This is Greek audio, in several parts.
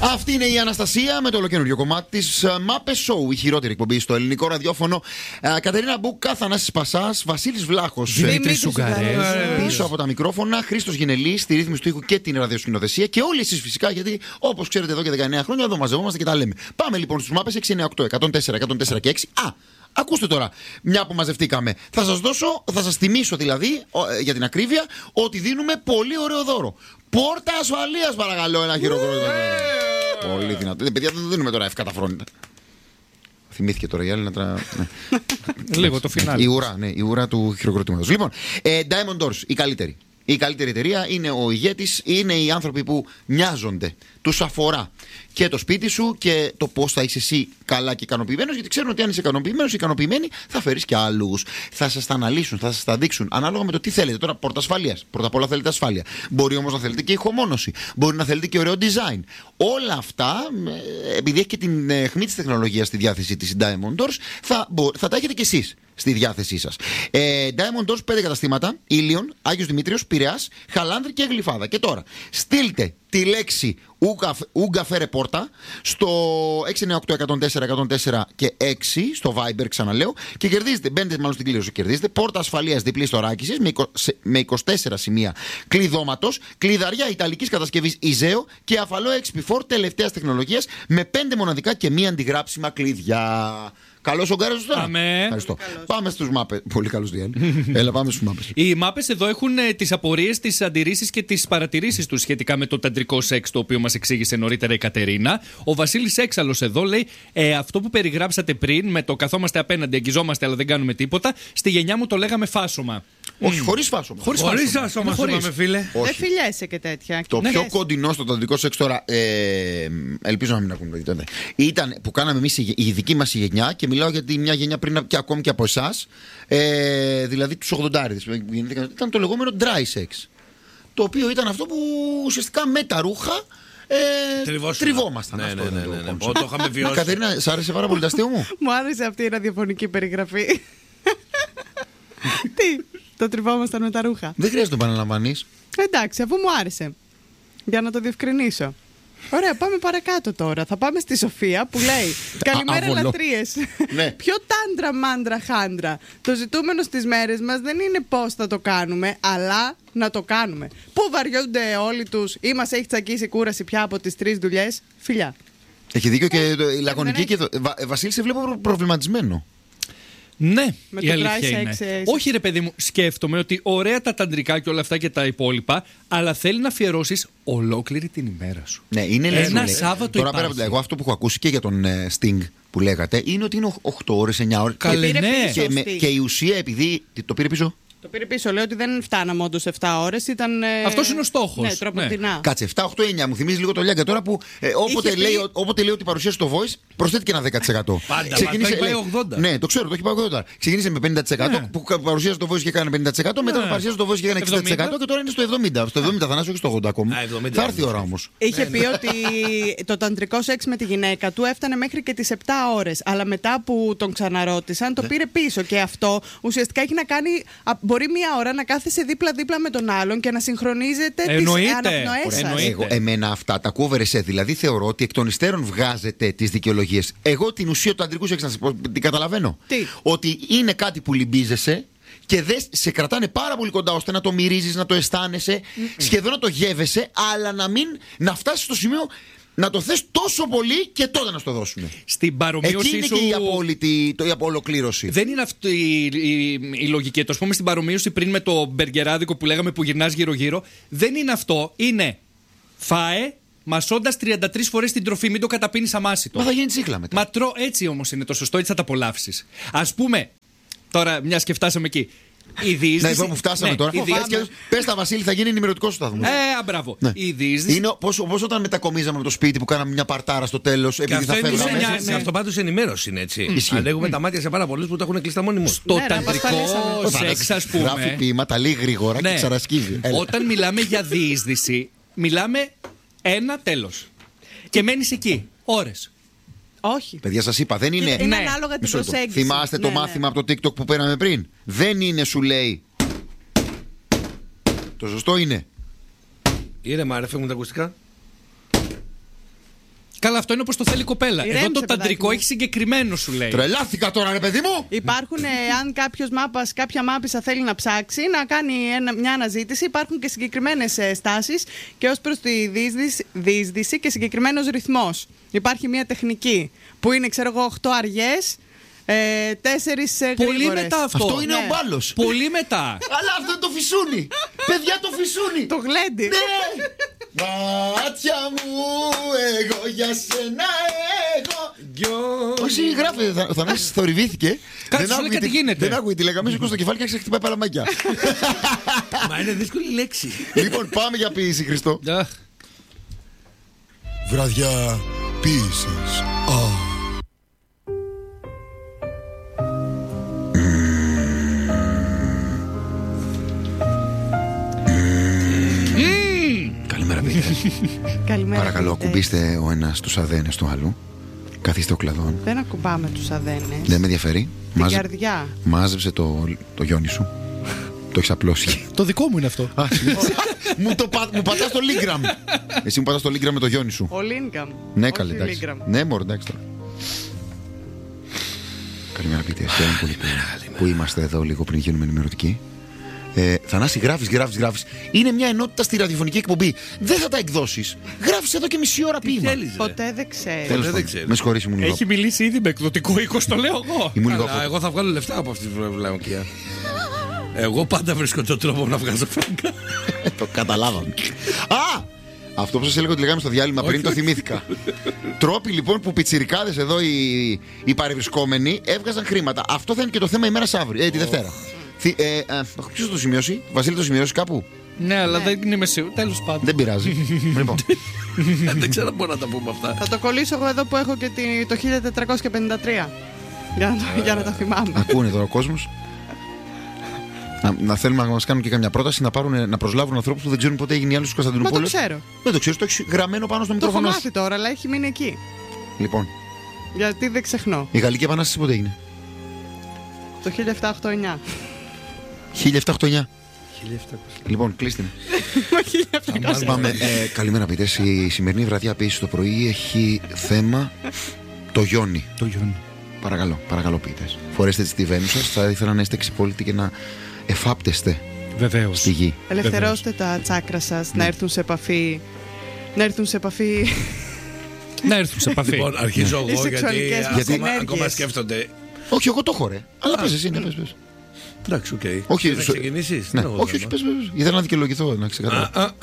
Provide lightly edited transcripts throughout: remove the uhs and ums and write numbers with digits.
Αυτή είναι η Αναστασία με το ολοκαινούριο κομμάτι της Μάπε Show, η χειρότερη εκπομπή στο ελληνικό ραδιόφωνο. Κατερίνα Μπούκα, Θανάσης Πασάς, Βασίλης Βλάχος Δημήτρης Σουγκαρές πίσω από τα μικρόφωνα, Χρήστος Γινελής στη ρύθμιση του ήχου και την ραδιοσκηνοθεσία και όλοι εσείς φυσικά, γιατί όπως ξέρετε εδώ και 19 χρόνια εδώ μαζευόμαστε και τα λέμε. Πάμε λοιπόν στους Μάπες 698, 104, 104 και 6. Ακούστε τώρα, μια που μαζευτήκαμε. Θα σας θυμίσω δηλαδή, για την ακρίβεια, ότι δίνουμε πολύ ωραίο δώρο. Πόρτα ασφαλείας, παρακαλώ, ένα χειροκρότημα. Πολύ δυνατό. Παιδιά, δεν δίνουμε τώρα ευκαταφρόνητα. Θυμήθηκε τώρα η άλλη να λίγο το φινάλι. Η ουρά του χειροκροτήματος. Λοιπόν, Diamond Doors, η καλύτερη. Η καλύτερη εταιρεία, είναι ο ηγέτης, είναι οι άνθρωποι που νοιάζονται. Τους αφορά και το σπίτι σου και το πώς θα είσαι εσύ καλά και ικανοποιημένος, γιατί ξέρουν ότι αν είσαι ικανοποιημένος ή ικανοποιημένη, θα φέρεις και άλλους. Θα σας τα αναλύσουν, θα σας τα δείξουν ανάλογα με το τι θέλετε. Τώρα, πόρτα ασφαλείας. Πρώτα απ' όλα θέλετε ασφάλεια. Μπορεί όμως να θέλετε και ηχομόνωση. Μπορεί να θέλετε και ωραίο design. Όλα αυτά, επειδή έχει και την αιχμή της τεχνολογίας στη διάθεση της Diamond Doors, θα τα έχετε κι εσείς στη διάθεσή σας. Diamond Doors, 5 καταστήματα: Ήλιον, Άγιος Δημήτριος, Πειραιάς, Χαλάνδρη και Γλυφάδα. Και τώρα, στείλτε τη λέξη Ουγκαφέρε Πόρτα στο 698-104-104 και 6 στο Viber, ξαναλέω, και κερδίζετε, μπαίνετε μάλλον στην κλήρωση, κερδίζετε πόρτα ασφαλείας διπλής θωράκισης με 24 σημεία κλειδώματος, κλειδαριά ιταλικής κατασκευής Ιζέο και αφαλό XP4 τελευταίας τεχνολογίας με 5 μοναδικά και μία αντιγράψιμα κλειδιά. Καλώς ο Γκάρας τώρα. Ευχαριστώ. Πάμε στους Μάπες. Πολύ καλός Διάννη. Έλα, πάμε στους Μάπες. Οι Μάπες εδώ έχουν τις απορίες, τις αντιρρήσεις και τις παρατηρήσεις τους σχετικά με το ταντρικό σεξ, το οποίο μας εξήγησε νωρίτερα η Κατερίνα. Ο Βασίλης Έξαλλος εδώ λέει: αυτό που περιγράψατε πριν με το καθόμαστε απέναντι, αγγιζόμαστε αλλά δεν κάνουμε τίποτα, στη γενιά μου το λέγαμε φάσομα. Όχι, χωρίς φάσομα. Χωρίς φάσομα, φίλε. Δεν φιλιέσαι και τέτοια. Το πιο κοντινό στο ταντρικό σεξ τώρα, ελπίζω να μην ακούνε, ήταν που κάναμε εμείς η δική μας γενιά, και μιλάω για μια γενιά πριν και ακόμη και από εσάς, δηλαδή τους 80'ες. Ήταν το λεγόμενο dry sex. Το οποίο ήταν αυτό που ουσιαστικά με τα ρούχα τριβόμασταν. Ναι. Το είχαμε βιώσει. Κατερίνα, σ' άρεσε πάρα πολύ το αστείο μου? Μου άρεσε αυτή η ραδιοφωνική περιγραφή. Τι, το τριβόμασταν με τα ρούχα. Δεν χρειάζεται να το επαναλαμβάνεις. Εντάξει, αφού μου άρεσε. Για να το διευκρινίσω. Ωραία, πάμε παρακάτω τώρα. Θα πάμε στη Σοφία που λέει: καλημέρα, λατρείες. Ναι. Ποιο τάντρα, μάντρα, χάντρα. Το ζητούμενο στις μέρες μας δεν είναι πώς θα το κάνουμε, αλλά να το κάνουμε. Πού βαριούνται όλοι τους ή μας έχει τσακίσει κούραση πια από τις 3 δουλειές? Φιλιά. Έχει δίκιο και η λακωνική. Και Βασίλη, σε βλέπω προβληματισμένο. Ναι, με η το αλήθεια είναι. Όχι, ρε παιδί μου, σκέφτομαι ότι ωραία τα ταντρικά και όλα αυτά και τα υπόλοιπα, αλλά θέλει να αφιερώσεις ολόκληρη την ημέρα σου. Ναι, είναι ένα Σάββατο. Τώρα πέρα, εγώ αυτό που έχω ακούσει και για τον Sting που λέγατε είναι ότι είναι 8 ώρες, 9 ώρες. Καλέ, ναι. Και η ουσία, επειδή. Το πήρε πίσω. Το πήρε πίσω, λέει ότι δεν φτάναμε όντως 7 ώρες. Αυτός είναι ο στόχος. Ναι, τροποντινά. Κάτσε, 7, 8, 9. Μου θυμίζει λίγο το Λιάγκα τώρα που όποτε λέει ότι παρουσίασε το voice, προσθέτει και ένα 10%. Πάντα, ξεκίνησε, πάει 80. Ναι, το ξέρω, το έχει πάει 80. Ξεκίνησε με 50% που παρουσίασε το voice και έκανε 50%, μετά παρουσίασε το voice και έκανε 60% και τώρα είναι στο 70%. Στο 70% θα είναι, όχι στο 80% ακόμα. Θα έρθει η ώρα όμως. Είχε πει ότι το ταντρικό σεξ με τη γυναίκα του έφτανε μέχρι και τις 7 ώρες. Αλλά μετά που τον ξαναρώτησαν, το πήρε πίσω. Και αυτό ουσιαστικά έχει να κάνει. Μπορεί μία ώρα να κάθεσαι δίπλα-δίπλα με τον άλλον και να συγχρονίζετε τις αναπνοές σας. Εμένα αυτά τα cover set, δηλαδή θεωρώ ότι εκ των υστέρων βγάζετε τις δικαιολογίες. Εγώ την ουσία του αντρικού σεξ, να σας πω, την καταλαβαίνω. Τι? Ότι είναι κάτι που λυμπίζεσαι και σε κρατάνε πάρα πολύ κοντά ώστε να το μυρίζεις, να το αισθάνεσαι, σχεδόν να το γεύεσαι, αλλά να φτάσεις στο σημείο να το θες τόσο πολύ και τότε να στο δώσουμε. Στην παρομοίωση εκεί είναι σου... και η απολοκλήρωση. Δεν είναι αυτή η λογική. Το πούμε στην παρομοίωση πριν με το μπεργκεράδικο που λέγαμε που γυρνάς γύρω-γύρω. Δεν είναι αυτό. Είναι φάε μασώντας 33 φορές την τροφή. Μην το καταπίνεις αμάσιτο. Μα θα γίνει τσίχλα μετά. Έτσι όμως είναι το σωστό. Έτσι θα τα απολαύσεις. Ας πούμε, τώρα μια και φτάσαμε εκεί. Η διείσδυση. Ναι, εδώ που φτάσαμε τώρα. Πες τα, Βασίλη, θα γίνει ενημερωτικός σταθμός. Μπράβο. Ναι. Η διείσδυση. Είναι όπως όταν μετακομίζαμε με το σπίτι που κάναμε μια παρτάρα στο τέλος. Επειδή θα φεύγαμε. Σε αυτό πάντως ενημέρωση είναι έτσι. Ανοίγουμε τα μάτια σε πάρα πολλούς που τα έχουν κλειστά μόνοι μου. Στο ταντρικό σεξ, ας πούμε. Γράφει ποίηματα, λέει γρήγορα και ξαρασκύβει. Όταν μιλάμε για διείσδυση, μιλάμε ένα τέλος. Και μένεις εκεί ώρες. Όχι. Παιδιά, σας είπα, δεν είναι. Είναι ανάλογα την προσέγγιση. Θυμάστε το μάθημα από το TikTok που πέραμε πριν? Δεν είναι, σου λέει. Το σωστό είναι. Ήρεμα, ρε, φεύγουν τα ακουστικά. Καλά, αυτό είναι όπως το θέλει η κοπέλα. Ηρέμησε, Εδώ το παιδάκι ταντρικό μου. έχει συγκεκριμένο, σου λέει. Τρελάθηκα τώρα, ρε παιδί μου! Υπάρχουν, αν κάποια μάπησα θέλει να ψάξει, να κάνει μια αναζήτηση, υπάρχουν και συγκεκριμένες στάσεις και ως προς τη διείσδυση και συγκεκριμένος ρυθμός. Υπάρχει μια τεχνική που είναι, ξέρω εγώ, 8 αργές, 4 Πολύ γρήγορες. μετά αυτό. Αυτό είναι Ναι. ο μπάλος. Πολύ μετά. Αλλά αυτό είναι το φυσούνι! Παιδιά, το φυσούνι! Το γλέντι. Ναι! Μάτια μου, εγώ για σένα έχω. Όχι, γράφει, ο Θανάσης θορυβήθηκε. Κάτσε, σου λέει κάτι γίνεται. Δεν άκουγε τη λέγαμε, σηκώσει το κεφάλι και άρχισε να χτυπάει παλαμάκια. Μα είναι δύσκολη λέξη. Λοιπόν, πάμε για ποίηση, Χριστό. Αχ. Βραδιά ποίησης. Καλημέρα, παιδιά. Καλημέρα. Παρακαλώ, Δημήτρη. ακουμπήστε ο ένας τους αδένες του άλλου. Καθίστε ο κλαδόν. Δεν ακουμπάμε τους αδένες. Δεν με ενδιαφέρει. Την καρδιά. Μάζεψε το γιόνι σου. Το έχεις απλώσει. Το δικό μου είναι αυτό. Μου πατάς το Λίγκραμ. Εσύ μου πατάς το Λίγκραμ με το γιόνι σου. Ο Λίνγκαμ. Ναι, Όχι καλή, εντάξει. Λίγκραμ. Ναι, μωρέ, εντάξει τώρα. Καλημέρα, πείτε. Χαίρομαι πολύ που είμαστε εδώ λίγο πριν γίνουμε ενημερωτικοί. Θανάση, γράφεις. Είναι μια ενότητα στη ραδιοφωνική εκπομπή. Δεν θα τα εκδώσεις. Γράφεις εδώ και μισή ώρα ποίημα. Θέλεις, ρε. Ποτέ δεν ξέρει. Τέλος δεν πάντων. ξέρεις. Με συγχωρείς, ήμουν λίγο. Έχει μιλήσει ήδη με εκδοτικό οίκο, το λέω εγώ. Ήμουν λίγο Αλλά εγώ θα βγάλω λεφτά από αυτή τη βλαμοκία. Εγώ πάντα βρίσκω τον τρόπο να βγάζω φράγκα. Το καταλάβαμε. Α! Αυτό που σας έλεγα ότι λέγαμε στο διάλειμμα πριν, το θυμήθηκα. Τρόποι λοιπόν που πιτσιρικάδες εδώ οι παρευρισκόμενοι έβγαζαν χρήματα. Αυτό θα είναι και το θέμα ημέρας αύριο, τη Δευτέρα. Ποιος θα το σημειώσει, Βασίλη, το σημειώσει κάπου? Ναι, αλλά δεν είμαι σίγουρο. Τέλος πάντων. Δεν πειράζει. Λοιπόν, Δεν ξέρω αν μπορώ να τα πούμε αυτά. Θα το κολλήσω εγώ εδώ που έχω και το 1453. Για να τα θυμάμαι. ακούνε τώρα ο κόσμος. Να θέλουμε να μας κάνουν και καμιά πρόταση να προσλάβουν ανθρώπους που δεν ξέρουν ποτέ έγινε η άλλη στους Μα το Κωνσταντινούπολες. ξέρω. Δεν το ξέρεις, το έχεις γραμμένο πάνω στο Το έχω μικρόφωνο. μάθει τώρα, αλλά έχει μείνει εκεί. Λοιπόν, Γιατί δεν ξεχνώ. η Γαλλική Επανάσταση πότε έγινε? Το 1789. 1789. Λοιπόν, κλείστε με. Πάμε. Καλημέρα, πίτες. Η σημερινή βραδιά επίσης το πρωί έχει θέμα το γιόνι. Το γιόνι. Παρακαλώ, πίτες. Φορέστε τη βένου σας. Θα ήθελα να είστε εξυπόλυτοι και να εφάπτεστε Βεβαίως. στη γη. Ελευθερώστε τα τσάκρα σας να έρθουν σε επαφή. Να έρθουν σε επαφή. Να έρθουν σε επαφή. Λοιπόν, αρχίζω Οι εγώ γιατί σεξουαλικές μας ενέργειες. ακόμα σκέφτονται. Όχι, εγώ το έχω, ρε. Αλλά πες εσύ, ναι, πες. Εντάξει, οκ. Όχι, Θες να ξεκινήσεις. Ναι, Δεν έχω όχι, θέμα. πες. Ήθελα να δικαιολογηθώ, να ξεκαθαρίσω.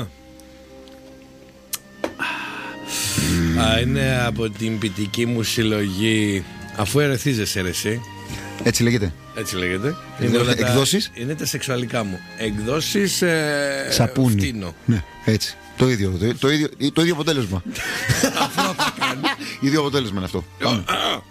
Είναι από την ποιητική μου συλλογή. Αφού ερεθίζεσαι, ρε, εσύ. Έτσι λέγεται. Έτσι λέγεται. Εκδόσεις? Είναι τα σεξουαλικά μου. Εκδόσεις. Σαπούνι. Φτύνο. Ναι, έτσι. Το ίδιο αποτέλεσμα. Ίδιο αποτέλεσμα είναι αυτό. Πάμε.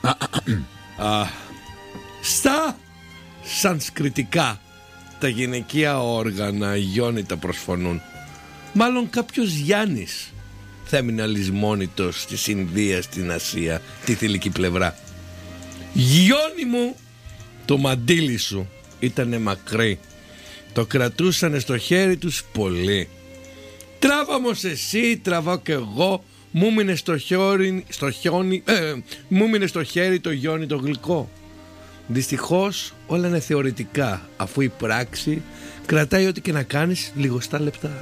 Στα σανσκριτικά τα γυναικεία όργανα γιώνητα προσφωνούν. Μάλλον κάποιος Γιάννης θα έμεινε αλυσμόνητος της Ινδίας στην Ασία, τη θηλυκή πλευρά. Γιώνη μου, το μαντίλι σου ήτανε μακρύ. Το κρατούσανε στο χέρι τους πολύ. Τράβα όμως εσύ, τραβάω κι εγώ. Μου μείνε στο χέρι το γιόνι το γλυκό. Δυστυχώς όλα είναι θεωρητικά, αφού η πράξη κρατάει ό,τι και να κάνεις λιγοστά λεπτά.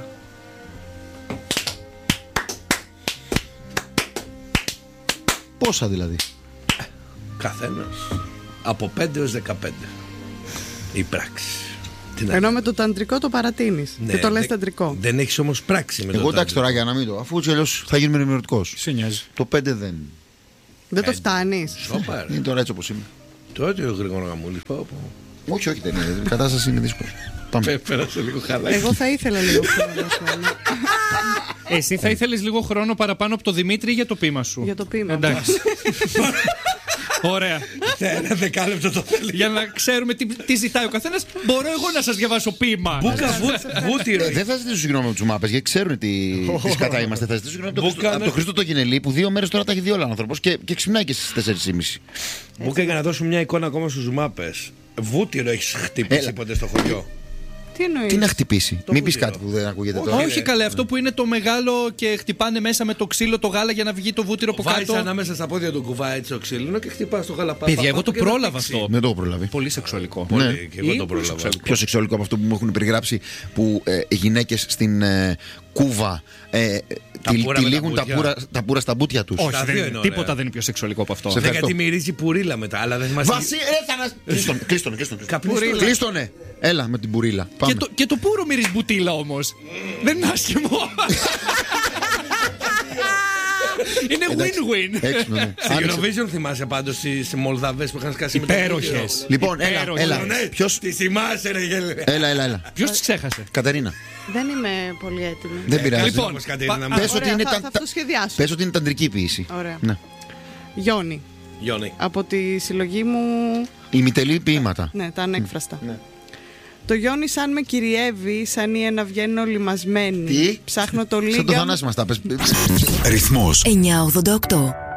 Πόσα δηλαδή? Καθένας από 5 έως 15. Η πράξη. Τι να Ενώ κάνω. με το ταντρικό το παρατείνεις. Ναι, Και το λες δεν- ταντρικό. Δεν έχεις όμως πράξη με το Εγώ εντάξει τάντρο. τώρα για να μην το. Αφού έτσι αλλιώς θα γίνουμε ενημερωτικός. Σε νοιάζει. Το 5 δεν. Δεν το φτάνεις. Σόπα, ρε. Είναι τώρα έτσι όπως είμαι. Τότε ο Γρηγόρο Γαμούλης πω. Όχι, δεν είναι. Η κατάσταση είναι δύσκολη. Πάμε. Πέρασε λίγο χαλάκι. Εγώ θα ήθελα λίγο χρόνο. Εσύ θα ήθελες λίγο χρόνο παραπάνω από το Δημήτρη για το πείμα σου. Για το ποίημα. Εντάξει. Ωραία. Ένα δεκάλεπτο το θέλει. Για να ξέρουμε τι ζητάει ο καθένας, μπορώ εγώ να σας διαβάσω ποίημα. Μπούκα βούτυρο. Δεν θα ζητήσω συγγνώμη από τους μάπες γιατί ξέρουν τι σκατά είμαστε. Θα ζητήσω συγγνώμη από τον Χρήστο το Γενελή που 2 μέρες τώρα τα έχει δει όλα ο άνθρωπος και ξυπνάει και στις 4:30. Μπούκα, για να δώσουμε μια εικόνα ακόμα στους μάπες. Βούτυρο έχεις χτυπήσει Έλα. ποτέ στο χωριό? Τι εννοείς? Τι να χτυπήσει. Μην πει κάτι που δεν ακούγεται τώρα. Όχι καλέ, αυτό που είναι το μεγάλο και χτυπάνε μέσα με το ξύλο το γάλα για να βγει το βούτυρο από Βάζεις κάτω. ανάμεσα στα πόδια του κουβά έτσι το ξύλινο και χτυπάς το γάλα. Παιδιά, εγώ το πρόλαβα αυτό. Δεν το έχω προλάβει. Πολύ σεξουαλικό. Ναι. Και εγώ το πρόλαβα. Πιο σεξουαλικό από αυτό που μου έχουν περιγράψει που γυναίκες στην Κούβα τυλίγουν τα πούρα στα μπούτια τους. Όχι, Τα δύο είναι τίποτα ωραία. δεν είναι πιο σεξουαλικό από αυτό. Σε Ναι, ευχαριστώ. γιατί μυρίζει πουρίλα μετά. Αλλά δεν μας. Κλείστονε. Καπνίστο. Κλείστονε. Έλα με την μπουρίλα. Πάμε. Και το πουρο μυρίζει μπουτίλα όμως. Δεν είναι άσχημο. Είναι win-win. Έξυπνο, ναι. Στην Άνοιξε. Eurovision θυμάσαι πάντως στις Μολδαβές που είχαν σκάσει με το Υπέροχες. Λοιπόν, έλα. Ποιος. Τι θυμάσαι, ρε γέλε. Έλα. Ποιος τις ξέχασε? Κατερίνα. Δεν είμαι πολύ έτοιμη. Δεν πειράζει. Λοιπόν, Πες ότι Ωραία, είναι θα το σχεδιάσω. Πες ότι είναι ταντρική ποίηση. Ωραία. Ναι. Γιόνι. Γιόνι. Από τη συλλογή μου. Ημιτελή ποίηματα. Ναι, τα ανέκφραστα. Το Γιόνι σαν με κυριεύει, σαν ή να βγαίνω λιμασμένη. Τι? Ψάχνω το Σαν το λίγα. Θανάση μας τα πες. Ρυθμός. 988.